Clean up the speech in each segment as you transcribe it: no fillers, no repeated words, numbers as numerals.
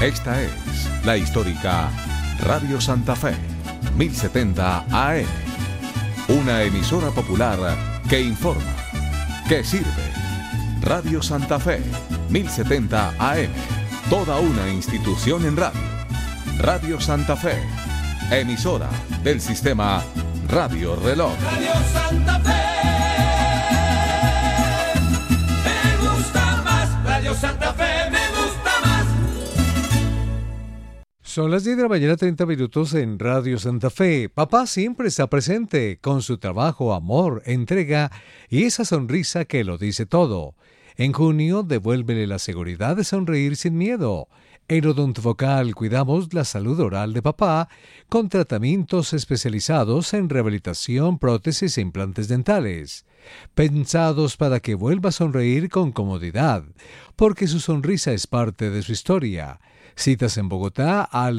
Esta es la histórica Radio Santa Fe, 1070 AM. Una emisora popular que informa, que sirve. Radio Santa Fe, 1070 AM. Toda una institución en radio. Radio Santa Fe, emisora del sistema Radio Reloj. Radio Santa Fe. Me gusta más. Radio Santa Fe me gusta más. Son las 10 de la mañana, 30 minutos en Radio Santa Fe. Papá siempre está presente con su trabajo, amor, entrega y esa sonrisa que lo dice todo. En junio, devuélvele la seguridad de sonreír sin miedo. En Odontofocal cuidamos la salud oral de papá con tratamientos especializados en rehabilitación, prótesis e implantes dentales, pensados para que vuelva a sonreír con comodidad, porque su sonrisa es parte de su historia. Citas en Bogotá al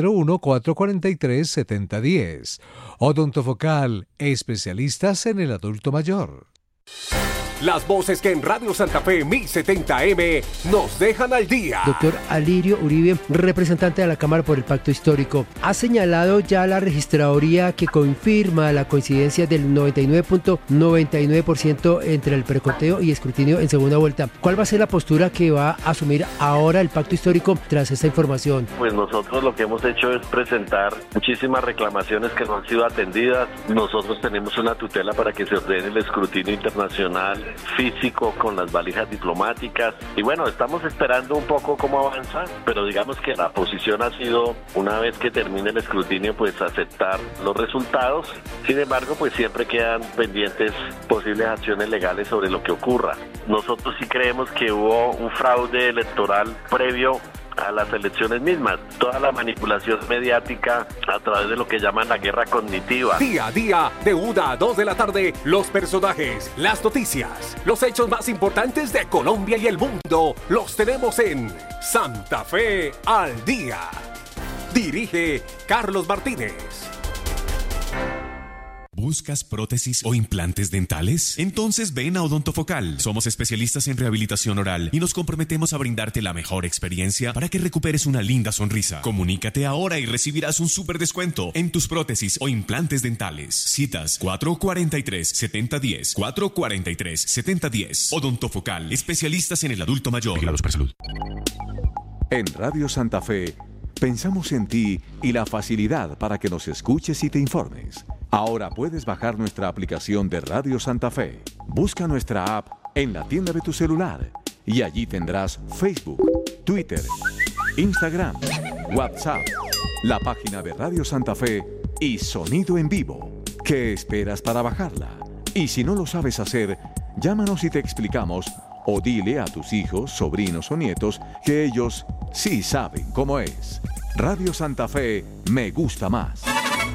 601-443-7010. Odontofocal, especialistas en el adulto mayor. Las voces que en Radio Santa Fe 1070M nos dejan al día. Doctor Alirio Uribe, representante de la Cámara por el Pacto Histórico, ha señalado ya la registraduría que confirma la coincidencia del 99.99% entre el preconteo y escrutinio en segunda vuelta. ¿Cuál va a ser la postura que va a asumir ahora el Pacto Histórico tras esta información? Pues nosotros lo que hemos hecho es presentar muchísimas reclamaciones que no han sido atendidas. Nosotros tenemos una tutela para que se ordene el escrutinio internacional físico con las valijas diplomáticas y bueno, estamos esperando un poco cómo avanza, pero digamos que la posición ha sido, una vez que termine el escrutinio, pues aceptar los resultados. Sin embargo, pues siempre quedan pendientes posibles acciones legales sobre lo que ocurra. Nosotros sí creemos que hubo un fraude electoral previo a las elecciones mismas, toda la manipulación mediática a través de lo que llaman la guerra cognitiva. Día a día, de 1 a 2 de la tarde, los personajes, las noticias, los hechos más importantes de Colombia y el mundo, los tenemos en Santa Fe al Día. Dirige Carlos Martínez. ¿Buscas prótesis o implantes dentales? Entonces ven a Odontofocal. Somos especialistas en rehabilitación oral y nos comprometemos a brindarte la mejor experiencia para que recuperes una linda sonrisa. Comunícate ahora y recibirás un súper descuento en tus prótesis o implantes dentales. Citas 443-7010, 443-7010. Odontofocal, especialistas en el adulto mayor. Vigilados por salud. En Radio Santa Fe, pensamos en ti y la facilidad para que nos escuches y te informes. Ahora puedes bajar nuestra aplicación de Radio Santa Fe. Busca nuestra app en la tienda de tu celular y allí tendrás Facebook, Twitter, Instagram, WhatsApp, la página de Radio Santa Fe y sonido en vivo. ¿Qué esperas para bajarla? Y si no lo sabes hacer, llámanos y te explicamos o dile a tus hijos, sobrinos o nietos que ellos sí saben cómo es. Radio Santa Fe me gusta más.